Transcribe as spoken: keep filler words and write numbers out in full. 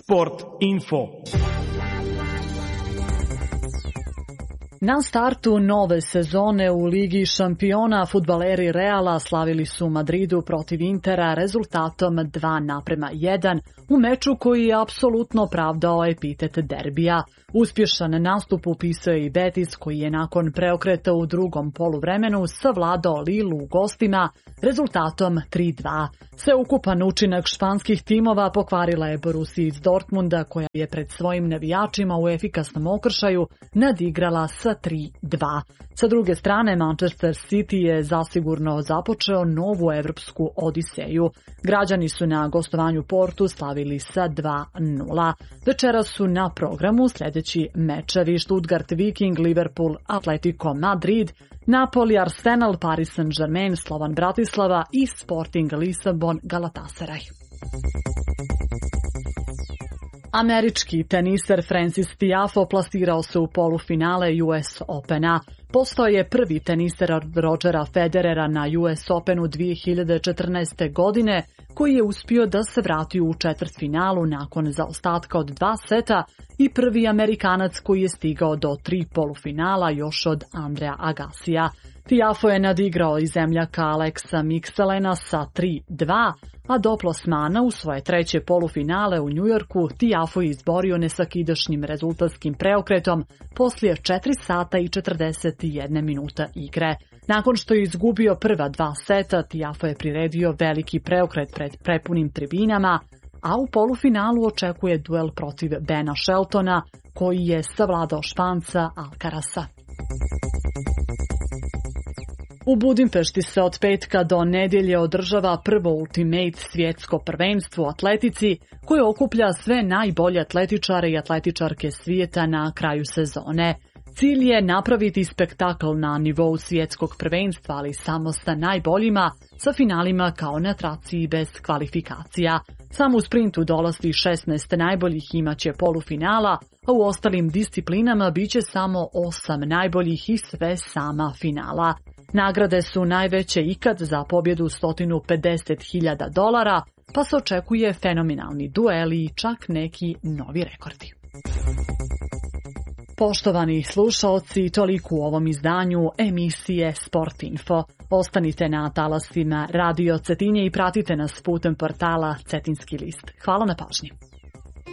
Sport info. Na startu nove sezone u Ligi šampiona fudbaleri Reala slavili su u Madridu protiv Intera rezultatom dva naprema jedan u meču koji je apsolutno pravdao epitet derbija. Uspješan nastup upisao je i Betis koji je nakon preokreta u drugom poluvremenu savladao Lilu u gostima rezultatom tri dva. Sveukupan učinak španskih timova pokvarila je Borussia iz Dortmunda koja je pred svojim navijačima u efikasnom okršaju nadigrala sa tri dva. Sa druge strane, Manchester City je zasigurno započeo novu evropsku odiseju. Građani su na gostovanju Portu slavili sa dva nula. Večeras su na programu sljedeći mečevi: Stuttgart Viking, Liverpool, Atletico Madrid, Napoli, Arsenal, Paris Saint-Germain, Slovan Bratislava i Sporting Lisabon, Galatasaray. Američki teniser Francis Tiafoe plasirao se u polufinale U S Opena. Postao je prvi teniser Rodgera Federera na U S Openu dvije hiljade četrnaeste. godine, koji je uspio da se vrati u četvrtfinalu nakon zaostatka od dva seta i prvi Amerikanac koji je stigao do tri polufinala još od Andrea Agassija. Tiafoe je nadigrao i zemljaka Alexa Mixelena sa tri dva, a do plasmana u svoje treće polufinale u Njujorku Tiafoe izborio nesakidašnjim rezultatskim preokretom poslije četiri sata i četrdeset jedne minuta igre. Nakon što je izgubio prva dva seta, Tiafoe je priredio veliki preokret pred prepunim tribinama, a u polufinalu očekuje duel protiv Bena Sheltona, koji je savladao Španca Alcarasa. U Budimpešti se od petka do nedjelje održava prvo Ultimate svjetsko prvenstvo u atletici koje okuplja sve najbolje atletičare i atletičarke svijeta na kraju sezone. Cilj je napraviti spektakl na nivou svjetskog prvenstva, ali samo sa najboljima, sa finalima kao na traci bez kvalifikacija. Samo u sprintu dolazi šesnaest najboljih imaće polufinala, a u ostalim disciplinama biće samo osam najboljih i sve sama finala. Nagrade su najveće ikad, za pobjedu sto pedeset hiljada dolara, pa se očekuje fenomenalni dueli i čak neki novi rekordi. Poštovani slušaoci, toliko u ovom izdanju emisije Sport Info. Ostanite na talasima Radio Cetinje i pratite nas putem portala Cetinski list. Hvala na pažnji.